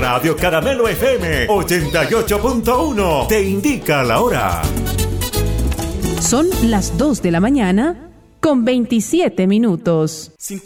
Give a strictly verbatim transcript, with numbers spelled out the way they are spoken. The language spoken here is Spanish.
Radio Caramelo F M ochenta y ocho punto uno te indica la hora. Son las dos de la mañana con veintisiete minutos. Sin